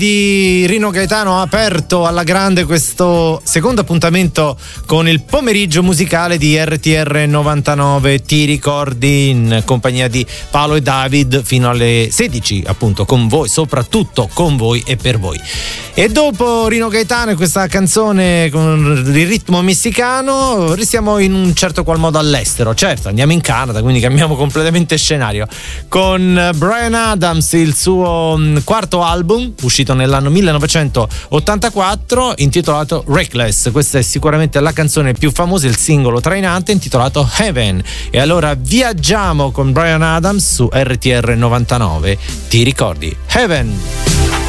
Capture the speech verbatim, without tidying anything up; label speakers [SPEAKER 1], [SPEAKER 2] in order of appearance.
[SPEAKER 1] di Rino Gaetano ha aperto alla grande questo secondo appuntamento con il pomeriggio musicale di R T R novantanove. Ti ricordi, in compagnia di Paolo e David fino alle sedici, appunto con voi, soprattutto con voi e per voi. E dopo Rino Gaetano e questa canzone con il ritmo messicano restiamo in un certo qual modo all'estero. Certo, andiamo in Canada, quindi cambiamo completamente scenario con Bryan Adams, il suo quarto album uscito nell'anno millenovecentottantaquattro, intitolato Reckless. Questa è sicuramente la canzone più famosa, il singolo trainante intitolato Heaven. E allora viaggiamo con Bryan Adams su R T R novantanove. Ti ricordi? Heaven.